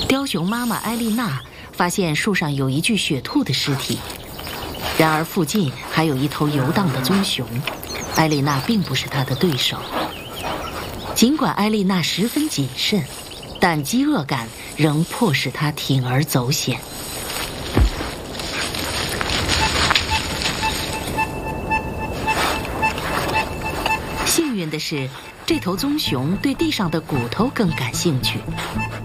雕熊妈妈埃丽娜发现树上有一具雪兔的尸体，然而附近还有一头游荡的棕熊，埃丽娜并不是它的对手。尽管埃丽娜十分谨慎，但饥饿感仍迫使她铤而走险。幸运的是，这头棕熊对地上的骨头更感兴趣。